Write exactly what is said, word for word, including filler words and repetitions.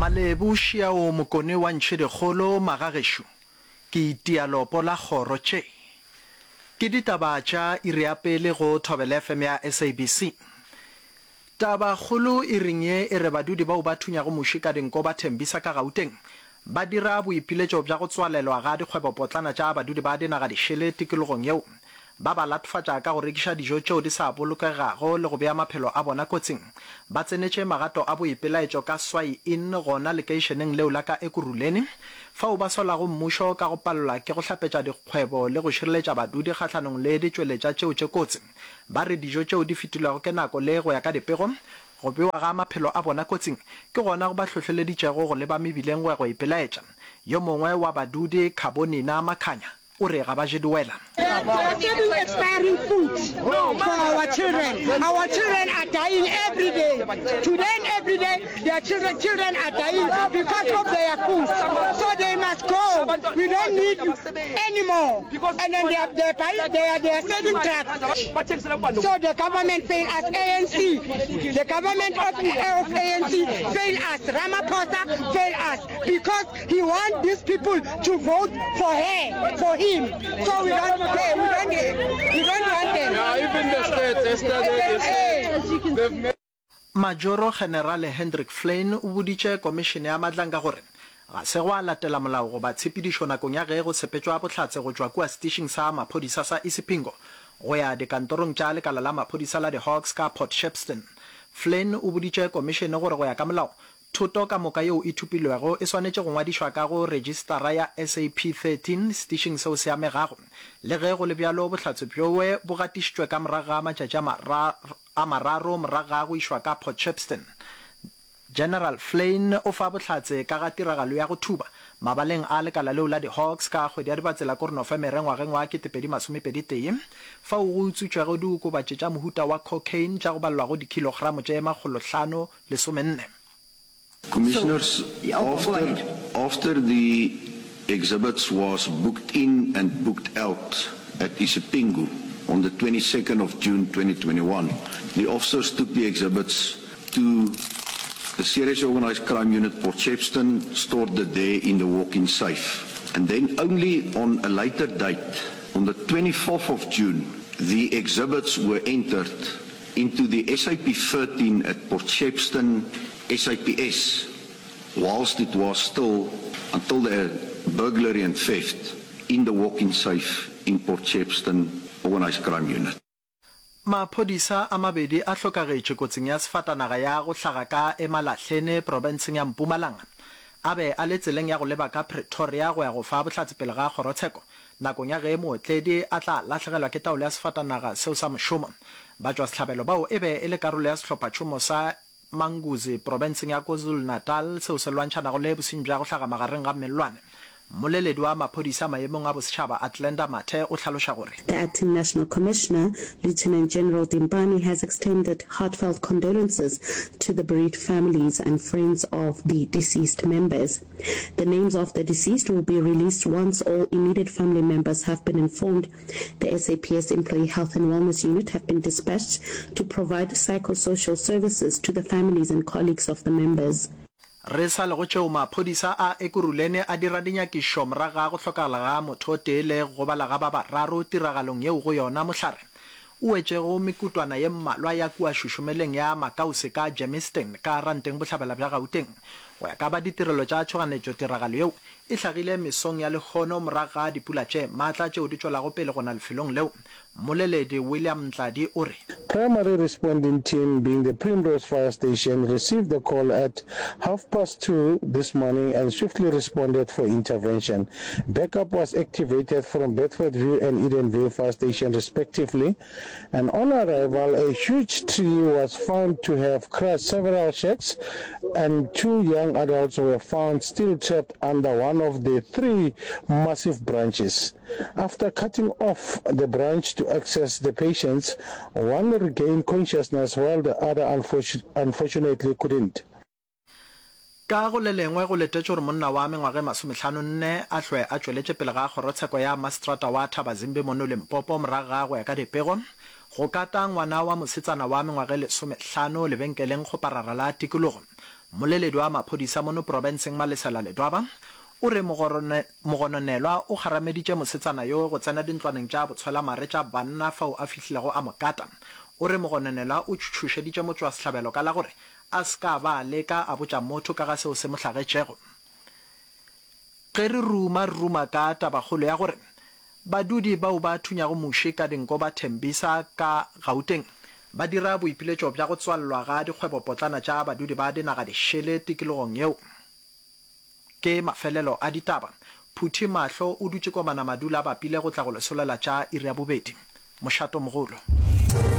Malebushia o mokone wa ntšhedikgolo Magagesho ke itialopo la kgoro tše ke ditaba tša iri ya pele go Thobela F M ya S A B C. Taba kgolo e reng ye e re badudi bao ba thunyago moši ka dinko ba Thembisa ka Gauteng ba dira boipiletšo bja go tswalelwa ga dikgwebo potlana tša badudi ba dinaga dišele tikologong yeo ba ba latfatša ka go rekiša dijo tšeo di sa bolokegago le go bea maphelo a bona kotsing. Ba tsenetše magato a boipelaetšo ka swai in gona lekeišeneng leo la ka Ekurhuleni fao ba solago mmušo ka go palelwa ke go hlapetša dikgwebo le go šireletša badudi kgahlanong le ditšweletša tšeo tše kotsi. Ba re dijo tšeo di fetilwego ke nako le go ya ka dipego go bewa ga maphelo a bona kotsing ke gona go ba hlohleleditšego go leba mebileng go ya go ipelaetša. Yo mongwe wa badudi Khabonina Makhanya o re ga ba je duela. They are giving expiring food for our children. Our children are dying every day. Today and every day, their children children are dying because of their food. So they must go. We don't need you anymore. And then they are they are they are, they are selling drugs. So the government failed us. A N C, the government of, of A N C failed us. Ramaphosa failed us because he wants these people to vote for her, for him. So we don't pay. We don't get. We don't want them. Yeah, even the states yesterday they said Majoro General Hendrik Flynn o boditše komišene ya Madlanga gore ga se go a latela molao go ba tshepidišo nakong ya ge go sepetšwa bohlatse go tšwa kua station sa maphodisa sa Isipingo go ya dikantorong tša lekala la maphodisa la di-Hawks ka Port Shepstone. Flynn o boditše komišene gore go ya ka molao thuto ka moka yeo e thupilwego e swanetše go ngwadišwa ka go registara ya S A P thirteen station seo se amegago le ge go le bjalo bohlatse bjowe bo gatišitšwe ka morago ga matšatši a mararo morago ga go išwa ka Port Shepstone. General Flynn o fa bohlatse ka ga tiragalo ya go thuba mabaleng a lekala leo la di-Hawks ka kgwedi ya dibatsela ko Nofemere ngwageng wa two thousand twenty-three fa o go utswitšwego diokobatše tša mohuta wa cocaine tša go balelwago dikilogramo tše magolo hlano lesomenne. Commissioners, after, after the exhibits was booked in and booked out at Isipingo on the twenty-second of June twenty twenty-one, the officers took the exhibits to the Serious Organised Crime Unit Port Shepstone, stored it there in the walk-in safe. And then only on a later date, on the twenty-fourth of June, the exhibits were entered into the S A P thirteen at Port Shepstone S A P S, whilst it was still, until the burglary and theft, in the walk-in safe in Port Shepstone Organised Crime Unit. Maphodisa a mabedi a hlokagetše kotsing ya sefatanaga ya go hlaga ka Emalahleni provinceng ya Mpumalanga a be a le tseleng ya go leba ka Pretoria go ya go fa bohlatse pele ga kgorotsheko nakong ya ge mootledi a tla lahlegelwa ke taolo ya sefatanaga seo sa mošomo. Ba tšwa sehlabelo bao e be e le karolo ya sehlophatšhomo sa Manguzi provinceng ya KwaZulu Natal seo se lwantšhanago le bosenyi bja go hlaga magareng ga mmelwane. Moleledi wa maphodisa maemong a bosetšhaba Atlanta Mathe o hlaloša gore the acting national commissioner Lieutenant General Dimpani has extended heartfelt condolences to the bereaved families and friends of the deceased members. The names of the deceased will be released once all immediate family members have been informed. The S A P S Employee Health and Wellness Unit have been dispatched to provide psychosocial services to the families and colleagues of the members. Re sa le go tšeo maphodisa a Ekurhuleni a dira dinyakišo morago ga go hlokagala ga motho o tee le go balaga ba bararo tiragalong yeo go yona mohlare o wetšego mekutwana ye mmalwa ya kua šušumeleng ya Makause ka Germiston ka ranteng bohlabela bja Gauteng go ya ka ba ditirelo tša tšhoganetšo tiragalo yeo e hlagile mesong ya lekgono morago ga dipula tše maatla tšeo di tšwelago pele go na lefelong leo. Moleledi William Mtladi o re Primary responding team, being the Primrose Fire Station, received the call at half past two this morning and swiftly responded for intervention. Backup was activated from Bedfordview and Edenville Fire Station respectively, and on arrival a huge tree was found to have crushed several shacks and two young adults were found still trapped under one of the three massive branches. After cutting off the branch to access the patients, one regained consciousness while the other unfortunately, unfortunately couldn't. Ka go le lengwe go letetše gore monna wa mengwage masomehlano nne a hlwe a tšweletše pele ga kgorotsheko ya Mastrata wa Thabazimbe mo Limpopo morago ga go ya ka dipego go kata ngwana wa mosetsana wa mengwage lesomehlano lebenkeleng go parara la tikologo. moleledi wa maphodisa mono provinceng Malesela Ledwaba o re mogononelwa o garameditše mosetsana yo go tsena dintlwaneng tša botshwela mare tša banna fao a fihlilego a mokata. O re mogononelwa o tšhutšušeditše motswasehlabelo ka la gore a ska ba leka a botša motho ka ga seo se mo hlagetšego. Ge re ruma ruma ka tabagolo ya gore badudi bao ba thunyago muši ka dinko ba Thembisa ka Gauteng ba dira boipiletšo bja go tswallwa ga dikgwebopotlana tša badudi ba dinaga dišele tikologong yeo. Ke mafelelo a ditaba, Phuthi Mahlo o dutše komana madula a bapile go tla go lesolela tša iri ya bobedi. Mošato mogolo.